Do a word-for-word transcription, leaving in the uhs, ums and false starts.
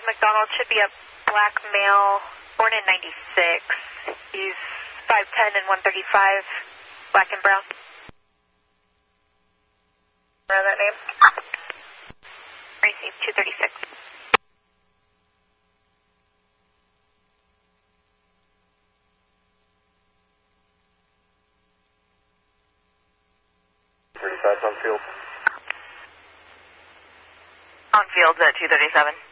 Ed McDonald, should be a black male, born in ninety-six. He's five ten and one thirty-five, black and brown. Remember that name? Received two thirty-six. thirty-five on field. On field at two thirty-seven.